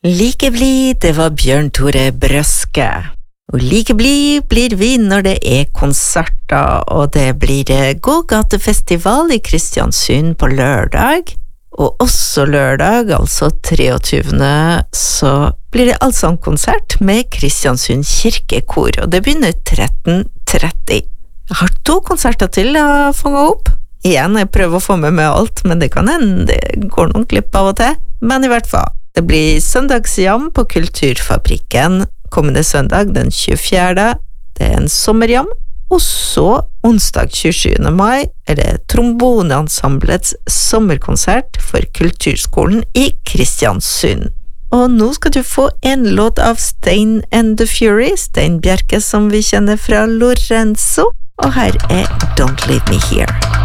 Like blid, det var Bjørn Tore Brøske. Og like blid blir vi når det konserter, og det blir Gågatefestival i Kristiansund på lørdag. Og også lørdag, altså 23., så blir det allsangkonsert med Kristiansund kirkekor, og det begynner 13:30. Jeg har 2 konserter til jeg har fanget opp. Igjen, jeg prøver å få med alt, men det kan hende det går noen klipp av og til. Men i hvert fall, det blir søndagsjam på Kulturfabrikken kommende søndag den 24. Det en sommerjam. Og så onsdag 27. mai det Tromboneansamblets sommerkonsert for Kulturskolen i Kristiansund. Og nå skal du få en låt av Stein and the Fury, Stein Bjerke som vi kjenner fra Lorenzo, og her Don't Leave Me Here.